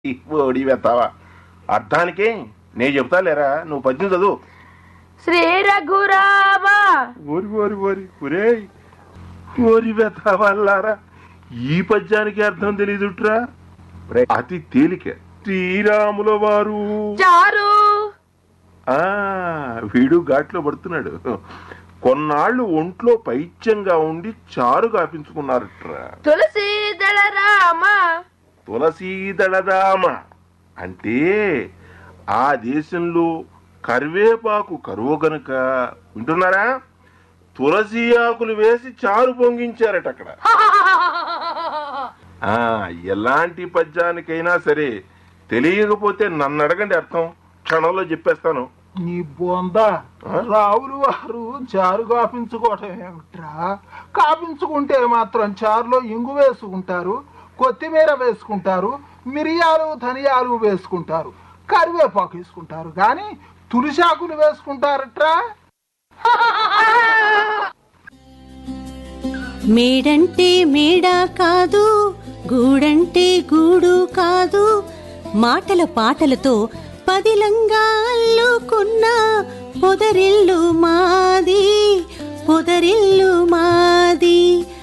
ఓడి వెతావా అర్థానికే నేను చెప్తా లేరా, నువ్వు పద్యం చదువు. శ్రీ రఘురామ. ఓరి ఓరి ఓరి ఒరేయ్, ఓరి వెతావాలారా, ఈ పద్యానికి అర్థం తెలియదుట్రా. అతి తేలిక. శ్రీరాముల వారు చారు. వీడు ఘాట్లో పడుతున్నాడు. కొన్నాళ్ళు ఒంట్లో పైత్యంగా ఉండి చారు కాపించుకున్నారట్రా. తులసీదళ రామ. తులసీదళరామ అంటే ఆ దేశంలో కరివేపాకు కరువు గనుక, వింటున్నారా, తులసి ఆకులు వేసి చారు పొంగించారట అక్కడ. ఎలాంటి పద్యానికైనా సరే తెలియకపోతే నన్ను అడగండి, అర్థం క్షణంలో చెప్పేస్తాను. నీ బొందా, రావులు వారు చారు కాపించుకోవటం ఏమిట్రా? కాపించుకుంటే మాత్రం చారులో ఇంగు వేసుకుంటారు, కొత్తిమీర వేసుకుంటారు, మిరియాలు ధనియాలు వేసుకుంటారు, కరివేపాకు వేసుకుంటారు, గాని తులసాకులు వేసుకుంటారట్రా. మేడంటే మేడ కాదు, గూడంటే గూడు కాదు, మాటల పాటలతో పదిలంగా అల్లుకున్న పొదరిల్లు మాది, పొదరిల్లు మాది.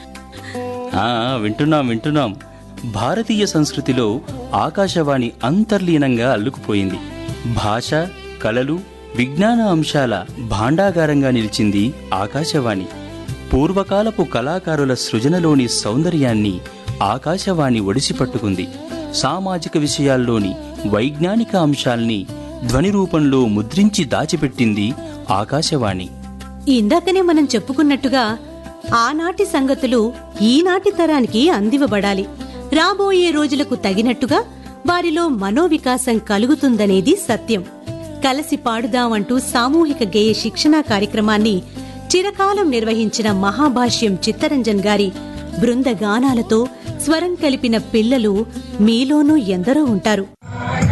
వింటున్నాం. భారతీయ సంస్కృతిలో ఆకాశవాణి అంతర్లీనంగా అల్లుకుపోయింది. భాష, కళలు, విజ్ఞాన అంశాల భాండాగారంగా నిలిచింది ఆకాశవాణి. పూర్వకాలపు కళాకారుల సృజనలోని సౌందర్యాన్ని ఆకాశవాణి ఒడిసిపట్టుకుంది. సామాజిక విషయాల్లోని వైజ్ఞానిక అంశాల్ని ధ్వని రూపంలో ముద్రించి దాచిపెట్టింది ఆకాశవాణి. ఇందాకనే మనం చెప్పుకున్నట్టుగా ఆనాటి సంగతులు ఈనాటి తరానికి అందివ్వబడాలి. రాబోయే రోజులకు తగినట్టుగా వారిలో మనోవికాసం కలుగుతుందనేది సత్యం. కలసి పాడుదామంటూ సామూహిక గేయ శిక్షణా కార్యక్రమాన్ని చిరకాలం నిర్వహించిన మహాభాష్యం చిత్తరంజన్ గారి బృంద గానాలతో స్వరం కలిపిన పిల్లలు మీలోనూ ఎందరో ఉంటారు.